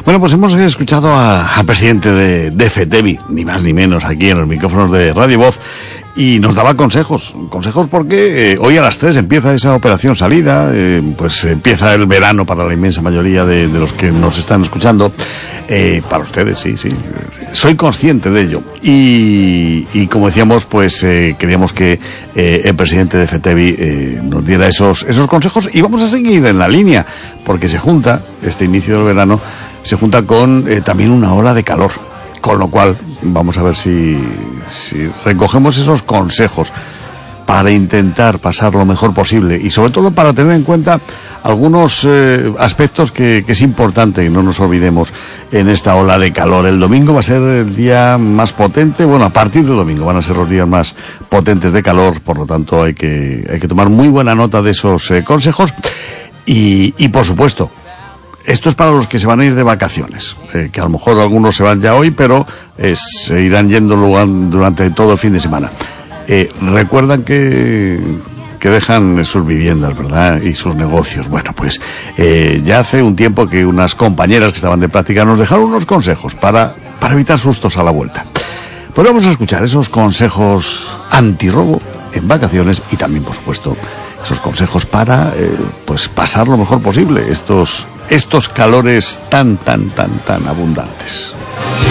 Bueno, pues hemos escuchado al presidente de FETEVI, ni más ni menos, aquí en los micrófonos de Radio Voz, y nos daba consejos porque hoy a las 3 empieza esa operación salida, pues empieza el verano para la inmensa mayoría de los que nos están escuchando, para ustedes, sí, soy consciente de ello, y como decíamos, pues queríamos que el presidente de FETEVI nos diera esos consejos, y vamos a seguir en la línea, porque se junta, este inicio del verano, se junta con también una ola de calor, con lo cual vamos a ver si recogemos esos consejos para intentar pasar lo mejor posible y sobre todo para tener en cuenta algunos aspectos que es importante y no nos olvidemos en esta ola de calor. El domingo va a ser el día más potente, bueno, a partir del domingo van a ser los días más potentes de calor, por lo tanto hay que tomar muy buena nota de esos consejos y por supuesto, esto es para los que se van a ir de vacaciones, que a lo mejor algunos se van ya hoy, pero se irán yendo durante todo el fin de semana. Recuerdan que dejan sus viviendas, ¿verdad? Y sus negocios. Bueno, pues ya hace un tiempo que unas compañeras que estaban de práctica nos dejaron unos consejos para evitar sustos a la vuelta. Pues vamos a escuchar esos consejos antirrobo en vacaciones y también, por supuesto, esos consejos para pues pasar lo mejor posible estos calores tan abundantes.